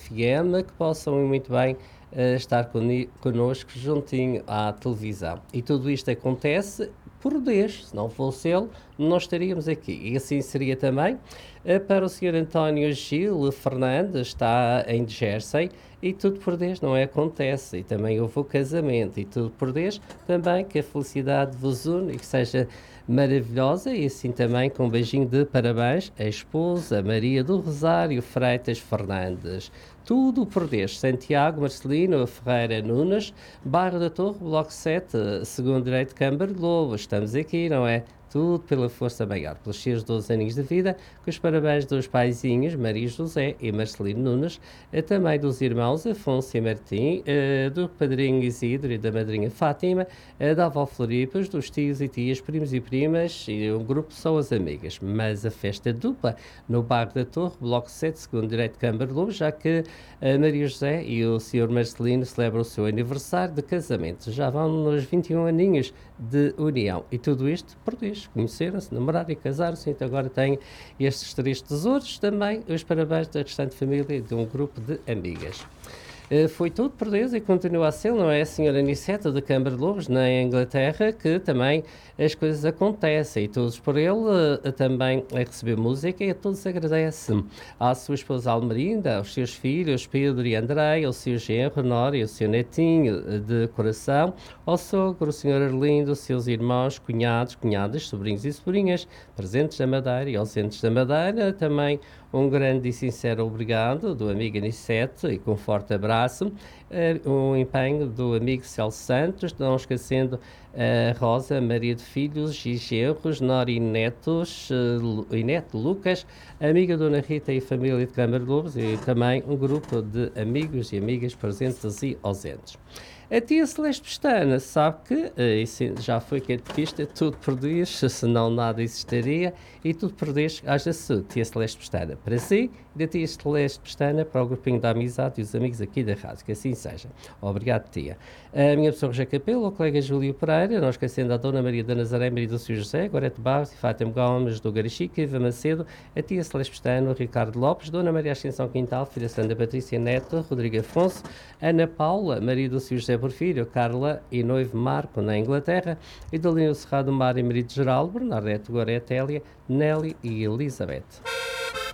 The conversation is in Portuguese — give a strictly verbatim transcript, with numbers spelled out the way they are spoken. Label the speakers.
Speaker 1: F M, que possam muito bem eh, estar coni- connosco juntinho à televisão. E tudo isto acontece por Deus, se não fosse Ele, não estaríamos aqui. E assim seria também eh, para o senhor António Gil Fernandes, está em Jersey, e tudo por Deus, não é? Acontece. E também houve o casamento, e tudo por Deus, também que a felicidade vos une e que seja maravilhosa, e assim também com um beijinho de parabéns a esposa Maria do Rosário Freitas Fernandes. Tudo por Deus. Santiago Marcelino Ferreira Nunes, Bairro da Torre, Bloco sete, segundo direito de Câmara de Lobo. Estamos aqui, não é? Tudo pela força maior, pelos seus doze aninhos de vida, com os parabéns dos paizinhos Maria José e Marcelino Nunes, eh, também dos irmãos Afonso e Martim, eh, do padrinho Isidro e da madrinha Fátima, eh, da avó Floripos, dos tios e tias, primos e primas, e um grupo de pessoas amigas. Mas a festa dupla no Bairro da Torre, Bloco sete, segundo direito de Câmara de Lobo, já que a Maria José e o senhor Marcelino celebram o seu aniversário de casamento. Já vão nos vinte e um aninhos de união. E tudo isto por Deus. Conheceram-se, namoraram e casaram-se. Então agora têm estes três tesouros. Também os parabéns da restante família e de um grupo de amigas. Uh, foi tudo por Deus e continua a ser, não é, a senhora Aniceta da Câmara de Lobos, na Inglaterra, que também as coisas acontecem e todos por ele uh, também a receber música e a todos agradece. À sua esposa Almerinda, aos seus filhos Pedro e André, ao seu genro Nória, ao seu netinho uh, de coração, ao sogro, o senhor Arlindo, aos seus irmãos, cunhados, cunhadas, sobrinhos e sobrinhas, presentes da Madeira e ausentes da Madeira, também um grande e sincero obrigado do amigo Anicete e com forte abraço, uh, um empenho do amigo Celso Santos, não esquecendo a uh, Rosa, Maria de Filhos e genros, Nora e netos, uh, e neto Lucas, amiga Dona Rita e família de Câmara de Lobos e também um grupo de amigos e amigas presentes e ausentes. A tia Celeste Pestana sabe que, uh, isso já foi catequista, tudo por Deus, senão nada existiria, e tudo por Deus, haja-se, tia Celeste Pestana, para si, e da tia Celeste Pestana para o grupinho da amizade e os amigos aqui da rádio, que assim seja. Obrigado, tia. A minha pessoa Roger Capelo, o colega Júlio Pereira, não esquecendo a Dona Maria da Nazaré, Maria do Senhor José, Gorete Barros e Fátima Gomes, do Garichica, Iva Macedo, a tia Celeste Pestana, o Ricardo Lopes, Dona Maria Ascensão Quintal, filha Sandra Patrícia Neto, Rodrigo Afonso, Ana Paula, Maria do Senhor José Porfírio, Carla e noivo Marco, na Inglaterra, e Dalino Serrado Mar e marido Geraldo, Bernadette Gorete, Elia, Nelly e Elizabeth.